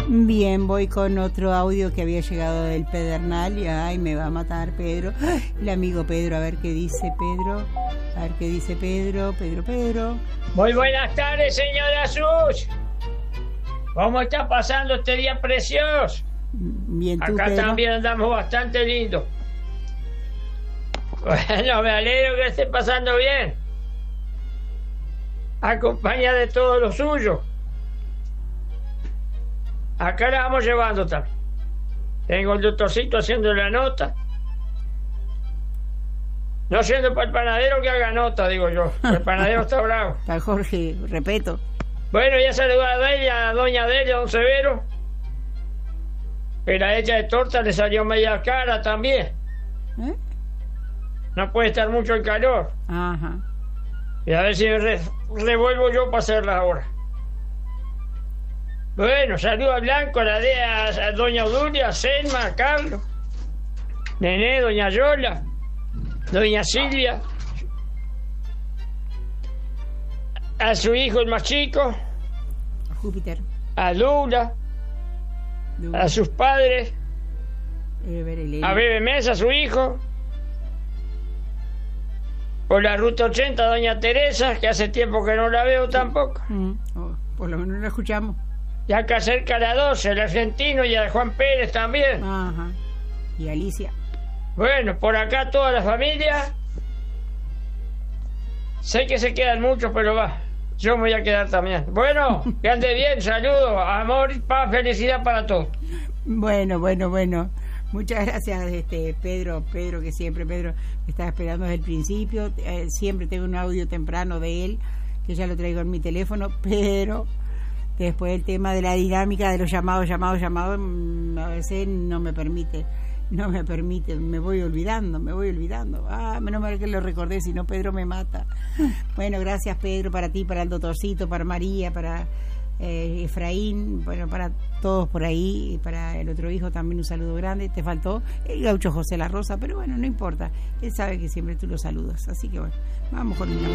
Bien, voy con otro audio que había llegado del Pedernal y ay, me va a matar Pedro. ¡Ay! El amigo Pedro, a ver qué dice Pedro. A ver qué dice Pedro. Muy buenas tardes, señora Sus. ¿Cómo está pasando este día precioso? Bien, ¿tú, Acá Pedro? también andamos bastante lindo. Bueno, me alegro que esté pasando bien. Acompaña de todo lo suyo. Acá la vamos llevando también. Tengo el doctorcito haciendo la nota. No siendo para el panadero que haga nota, digo yo. El panadero está bravo. Para Jorge, respeto. Bueno, ya saludado a ella, a doña Delia, a don Severo. Pero a ella de torta le salió media cara también. ¿Eh? No puede estar mucho el calor. Ajá. Y a ver si me revuelvo yo para hacerla ahora. Bueno, saludo a Blanco, a doña Odulia, a Selma, a Carlos, Nené, doña Yola, doña Silvia, a su hijo el más chico, A Júpiter. a Lula, a sus padres, a Bebe Mesa, su hijo, por la ruta 80, doña Teresa, que hace tiempo que no la veo tampoco. Por lo menos la escuchamos. Y acá cerca a la 12, el argentino, y a Juan Pérez también. Ajá. Y Alicia. Bueno, por acá toda la familia. Sé que se quedan muchos, pero va. Yo me voy a quedar también. Bueno, que ande bien, saludos, amor, paz, felicidad para todos. Bueno. Muchas gracias, Pedro, que siempre Pedro me estaba esperando desde el principio. Siempre tengo un audio temprano de él, que ya lo traigo en mi teléfono, pero después el tema de la dinámica de los llamados, a veces no me permite, me voy olvidando. Menos mal que lo recordé, si no Pedro me mata. Bueno, gracias Pedro, para ti, para el doctorcito, para María, para Efraín, bueno, para todos por ahí, y para el otro hijo también un saludo grande. Te faltó el gaucho José La Rosa, pero bueno, no importa, él sabe que siempre tú lo saludas, así que bueno, vamos con una